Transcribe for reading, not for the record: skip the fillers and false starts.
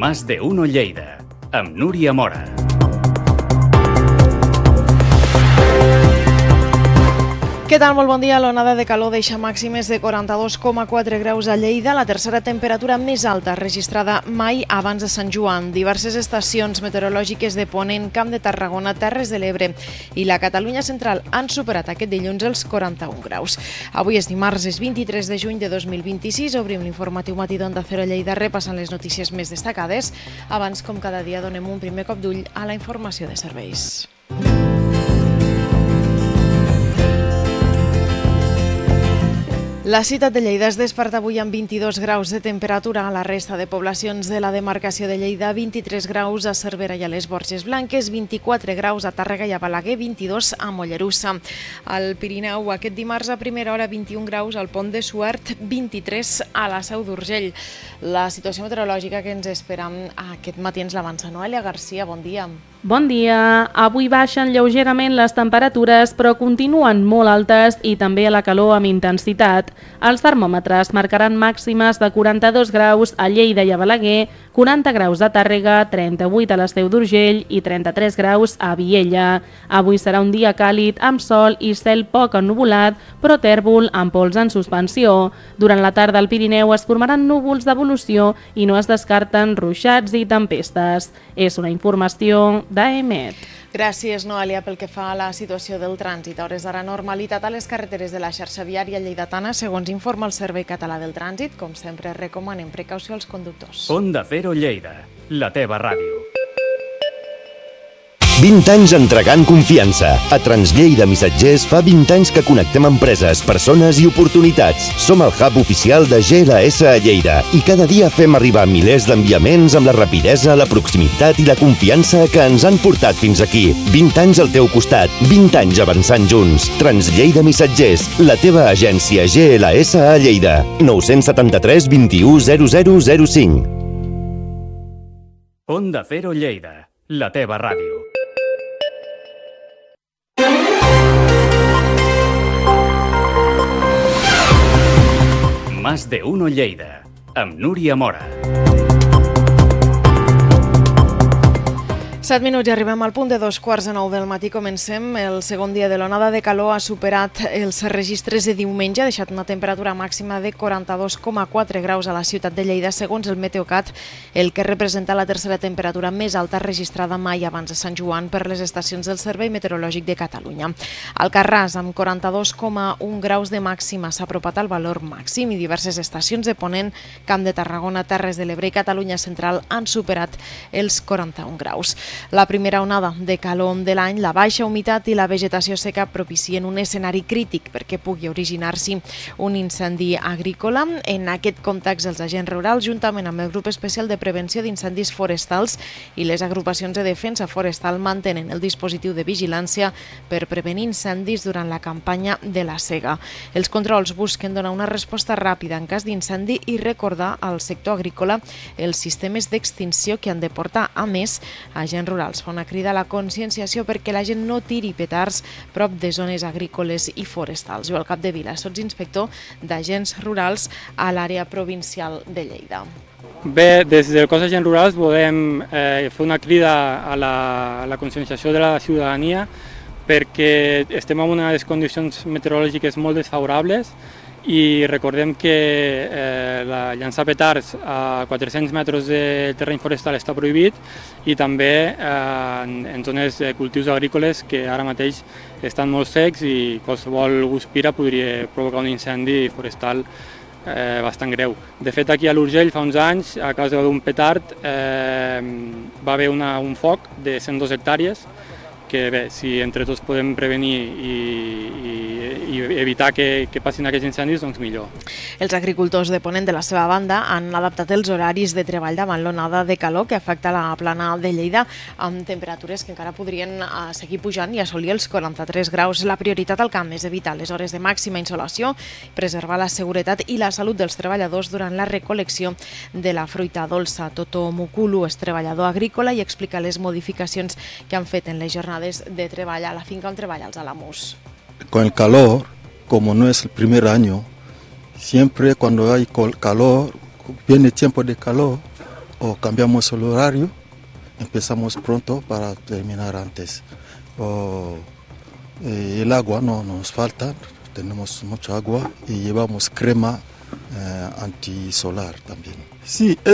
Más de Uno Lleida, amb Núria Mora. Què tal? Molt bon dia. L'onada de calor deixa màximes de 42,4 graus a Lleida, la tercera temperatura més alta registrada mai abans de Sant Joan. Diverses estacions meteorològiques de Ponent, Camp de Tarragona, Terres de l'Ebre i la Catalunya central han superat aquest dilluns els 41 graus. Avui és dimarts, és 23 de juny de 2026. Obrim l'informatiu matí d'Onda Cero Lleida repassant les notícies més destacades. Abans, com cada dia, donem un primer cop d'ull a la informació de serveis. La ciutat de Lleida es desperta avui amb 22 graus de temperatura. A la resta de poblacions de la demarcació de Lleida, 23 graus a Cervera i a les Borges Blanques, 24 graus a Tàrrega i a Balaguer, 22 a Mollerussa. Al Pirineu, aquest dimarts a primera hora, 21 graus al Pont de Suert, 23 a la Seu d'Urgell. La situació meteorològica que ens espera aquest matí ens l'avança Noelia Garcia. Bon dia. Bon dia. Avui baixen lleugerament les temperatures, però continuen molt altes i també la calor amb intensitat. Els termòmetres marcaran màximes de 42 graus a Lleida i a Balaguer, 40 graus a Tàrrega, 38 a la Seu d'Urgell i 33 graus a Viella. Avui serà un dia càlid amb sol i cel poc ennuvolat, però tèrbol amb pols en suspensió. Durant la tarda al Pirineu es formaran núvols d'evolució i no es descarten ruixats i tempestes. És una informació d'AEMET. Gràcies, Noelia. Pel que fa a la situació del trànsit, a hores d'ara normalitat a les carreteres de la xarxa viària lleidatana, segons informa el Servei Català del Trànsit. Com sempre, recomanem precaució als conductors. Onda Cero Lleida, la teva ràdio. 20 anys entregant confiança. A Translleida Missatgers fa 20 anys que connectem empreses, persones i oportunitats. Som el hub oficial de GLS a Lleida i cada dia fem arribar milers d'enviaments amb la rapidesa, la proximitat i la confiança que ens han portat fins aquí. 20 anys al teu costat, 20 anys avançant junts. Translleida Missatgers, la teva agència GLS a Lleida. 973 21 0005. Onda Cero Lleida, la teva ràdio. Más de Uno Lleida, amb Núria Mora. 7 minuts i arribem al punt de 2:15 del matí. Comencem. El segon dia de l'onada de calor ha superat els registres de diumenge, ha deixat una temperatura màxima de 42,4 graus a la ciutat de Lleida, segons el Meteocat, el que representa la tercera temperatura més alta registrada mai abans de Sant Joan per les estacions del Servei Meteorològic de Catalunya. Alcarràs, amb 42,1 graus de màxima, s'ha apropat al valor màxim i diverses estacions de Ponent, Camp de Tarragona, Terres de l'Ebre i Catalunya central han superat els 41 graus. La primera onada de calor de l'any, la baixa humitat i la vegetació seca propicien un escenari crític perquè pugui originar-s'hi un incendi agrícola. En aquest context, els agents rurals, juntament amb el Grup Especial de Prevenció d'Incendis Forestals i les agrupacions de defensa forestal, mantenen el dispositiu de vigilància per prevenir incendis durant la campanya de la sega. Els controls busquen donar una resposta ràpida en cas d'incendi i recordar al sector agrícola els sistemes d'extinció que han de portar. A més, agents rurals fa una crida a la conscienciació perquè la gent no tiri petards prop de zones agrícoles i forestals. Joel Capdevila, sotsinspector d'agents rurals a l'àrea provincial de Lleida. Bé, des del cos d'agents rurals volem fer una crida a la conscienciació de la ciutadania perquè estem en unes condicions meteorològiques molt desfavorables i recordem que llançar petards a 400 metres de terreny forestal està prohibit i també en zones de cultius agrícoles que ara mateix estan molt secs i qualsevol guspira podria provocar un incendi forestal bastant greu. De fet, aquí a l'Urgell fa uns anys, a causa d'un petard, va haver un foc de 102 hectàrees que bé, si entre tots podem prevenir i evitar que passin aquests incendis, doncs millor. Els agricultors de Ponent, de la seva banda, han adaptat els horaris de treball davant l'onada de calor que afecta la plana de Lleida, amb temperatures que encara podrien seguir pujant i assolir els 43 graus. La prioritat al camp és evitar les hores de màxima insolació, preservar la seguretat i la salut dels treballadors durant la recol·lecció de la fruita dolça. Toto Mukulu és treballador agrícola i explica les modificacions que han fet en les jornades de treball a la finca on treballa els Alamús. Con el calor, como no es el primer año, siempre cuando hay calor, viene tiempo de calor, o cambiamos el horario, empezamos pronto para terminar antes. El agua no nos falta, tenemos mucha agua y llevamos crema antisolar también. Sí,